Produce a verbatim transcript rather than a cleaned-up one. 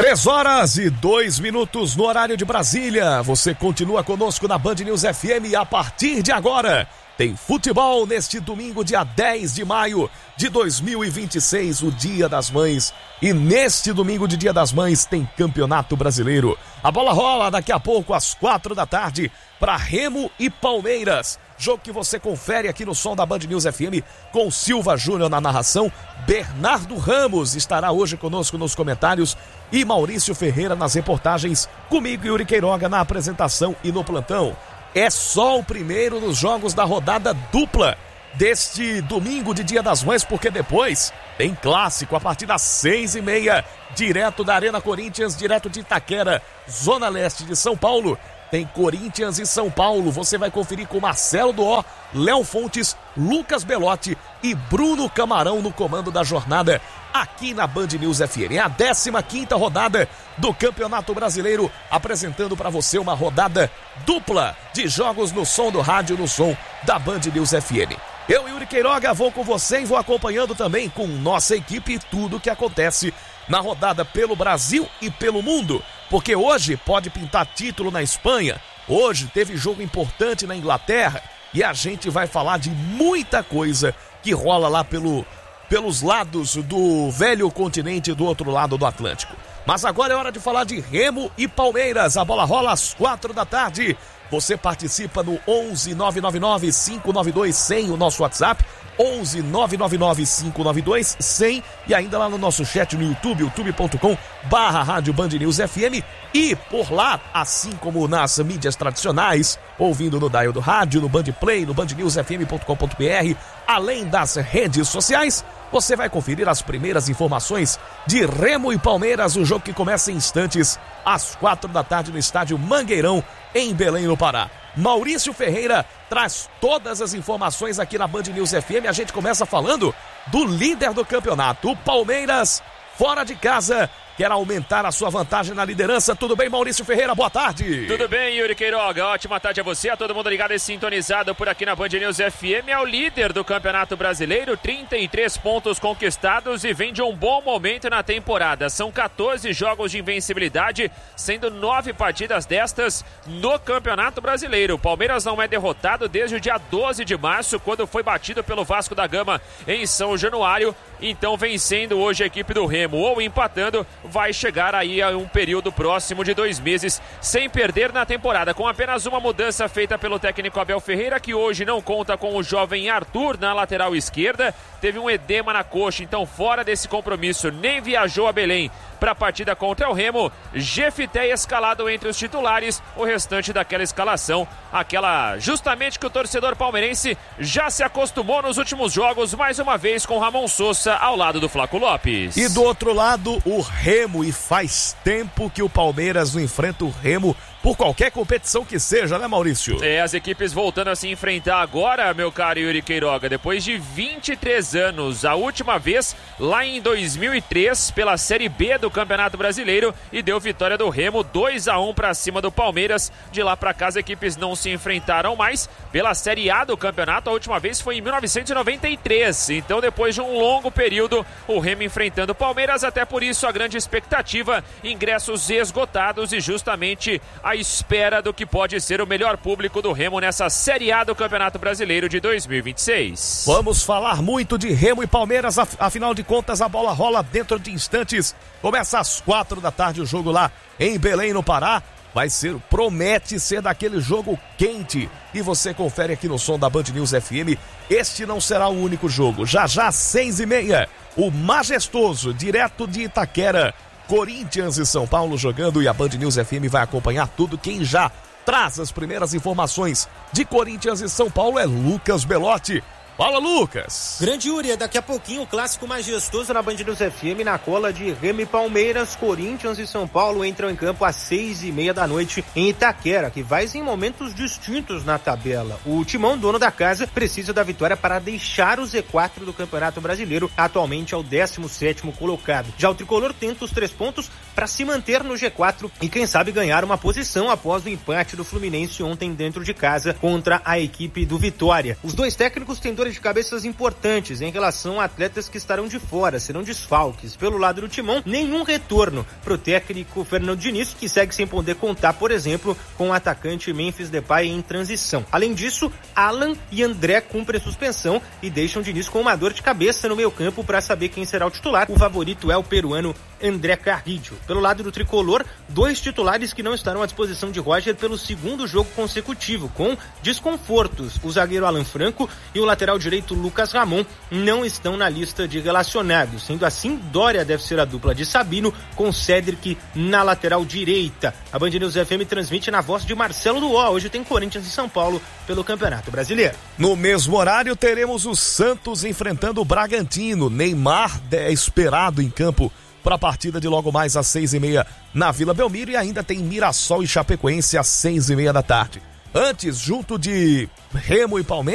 Três horas e dois minutos no horário de Brasília. Você continua conosco na Band News F M e a partir de agora tem futebol neste domingo, dia dez de maio de dois mil e vinte e seis, o Dia das Mães. E neste domingo de Dia das Mães tem Campeonato Brasileiro. A bola rola daqui a pouco às quatro da tarde para Remo e Palmeiras. Jogo que você confere aqui no som da Band News F M com Silva Júnior na narração. Bernardo Ramos estará hoje conosco nos comentários e Maurício Ferreira nas reportagens. Comigo, Yuri Queiroga, na apresentação e no plantão. É só o primeiro dos jogos da rodada dupla deste domingo de Dia das Mães, porque depois tem clássico a partir das seis e meia, direto da Arena Corinthians, direto de Itaquera, Zona Leste de São Paulo. Tem Corinthians e São Paulo. Você vai conferir com Marcelo Doó, Léo Fontes, Lucas Belotti e Bruno Camarão no comando da jornada aqui na Band News F M. É a décima quinta rodada do Campeonato Brasileiro, apresentando para você uma rodada dupla de jogos no som do rádio, no som da Band News F M. Eu, Yuri Queiroga, vou com você e vou acompanhando também com nossa equipe tudo o que acontece na rodada pelo Brasil e pelo mundo, porque hoje pode pintar título na Espanha, hoje teve jogo importante na Inglaterra e a gente vai falar de muita coisa que rola lá pelo, pelos lados do velho continente do outro lado do Atlântico. Mas agora é hora de falar de Remo e Palmeiras. A bola rola às quatro da tarde. Você participa no onze nove nove nove cinco nove dois cem, o nosso WhatsApp, onze nove nove nove cinco nove dois cem, e ainda lá no nosso chat no YouTube, youtube ponto com barra rádio Band News F M, e por lá, assim como nas mídias tradicionais, ouvindo no dial do rádio, no Band Play, no band news f m ponto com ponto b r, além das redes sociais, você vai conferir as primeiras informações de Remo e Palmeiras, o jogo que começa em instantes, às quatro da tarde no estádio Mangueirão, em Belém, no Pará. Maurício Ferreira traz todas as informações aqui na Band News F M. A gente começa falando do líder do campeonato, o Palmeiras, fora de casa, quer aumentar a sua vantagem na liderança. Tudo bem, Maurício Ferreira? Boa tarde. Tudo bem, Yuri Queiroga. Ótima tarde a você, a todo mundo ligado e sintonizado por aqui na Band News F M. É o líder do Campeonato Brasileiro, trinta e três pontos conquistados e vem de um bom momento na temporada. São quatorze jogos de invencibilidade, sendo nove partidas destas no Campeonato Brasileiro. O Palmeiras não é derrotado desde o dia doze de março, quando foi batido pelo Vasco da Gama em São Januário. Então, vencendo hoje a equipe do Remo ou empatando, vai chegar aí a um período próximo de dois meses sem perder na temporada, com apenas uma mudança feita pelo técnico Abel Ferreira, que hoje não conta com o jovem Arthur na lateral esquerda, teve um edema na coxa, então fora desse compromisso, nem viajou a Belém para a partida contra o Remo. Jefité escalado entre os titulares, o restante daquela escalação, aquela justamente que o torcedor palmeirense já se acostumou nos últimos jogos, mais uma vez com Ramon Sousa ao lado do Flaco Lopes. E do outro lado, o Remo, e faz tempo que o Palmeiras não enfrenta o Remo por qualquer competição que seja, né, Maurício? É, as equipes voltando a se enfrentar agora, meu caro Yuri Queiroga, depois de vinte e três anos, a última vez lá em dois mil e três, pela Série B do Campeonato Brasileiro, e deu vitória do Remo, dois a um para cima do Palmeiras. De lá para cá as equipes não se enfrentaram mais. Pela Série A do campeonato, a última vez foi em mil novecentos e noventa e três, então depois de um longo período, o Remo enfrentando o Palmeiras, até por isso a grande expectativa, ingressos esgotados e justamente a espera do que pode ser o melhor público do Remo nessa Série A do Campeonato Brasileiro de dois mil e vinte e seis. Vamos falar muito de Remo e Palmeiras, afinal de contas a bola rola dentro de instantes. Começa às quatro da tarde o jogo lá em Belém, no Pará. Vai ser, promete ser daquele jogo quente. E você confere aqui no som da Band News F M. Este não será o único jogo. Já já, às seis e meia, o majestoso, direto de Itaquera, Corinthians e São Paulo jogando, e a Band News F M vai acompanhar tudo. Quem já traz as primeiras informações de Corinthians e São Paulo é Lucas Belotti. Fala, Lucas! Grande Yuri, daqui a pouquinho o clássico majestoso na Band News F M, na cola de Remo e Palmeiras. Corinthians e São Paulo entram em campo às seis e meia da noite em Itaquera, que vai em momentos distintos na tabela. O Timão, dono da casa, precisa da vitória para deixar o Z quatro do Campeonato Brasileiro, atualmente é o décimo sétimo colocado. Já o Tricolor tenta os três pontos para se manter no G quatro e quem sabe ganhar uma posição após o empate do Fluminense ontem dentro de casa contra a equipe do Vitória. Os dois técnicos têm dores dores de cabeças importantes em relação a atletas que estarão de fora, serão desfalques. Pelo lado do Timão, nenhum retorno para o técnico Fernando Diniz, que segue sem poder contar, por exemplo, com o atacante Memphis Depay em transição. Além disso, Alan e André cumprem suspensão e deixam Diniz com uma dor de cabeça no meio campo para saber quem será o titular. O favorito é o peruano André Carrillo. Pelo lado do tricolor, dois titulares que não estarão à disposição de Roger pelo segundo jogo consecutivo, com desconfortos. O zagueiro Alan Franco e o lateral direito Lucas Ramon não estão na lista de relacionados. Sendo assim, Dória deve ser a dupla de Sabino com Cédric na lateral direita. A Band News F M transmite na voz de Marcelo Duó. Hoje tem Corinthians e São Paulo pelo Campeonato Brasileiro. No mesmo horário, teremos o Santos enfrentando o Bragantino. Neymar é esperado em campo para a partida de logo mais às seis e meia na Vila Belmiro, e ainda tem Mirassol e Chapecoense às seis e meia da tarde. Antes, junto de Remo e Palmeiras,